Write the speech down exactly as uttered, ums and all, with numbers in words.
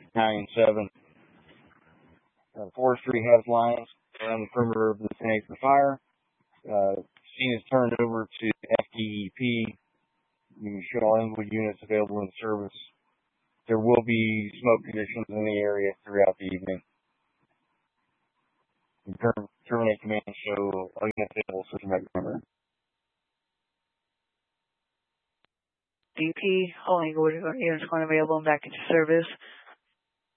Battalion seven. Uh, forestry has lines around the perimeter of the ten acre fire. Uh, scene is turned over to F D E P. You can show all Inwood units available in service. There will be smoke conditions in the area throughout the evening. Term, terminate command, show all units available, switch back to number. D P, all Inglewood units going available and back into service.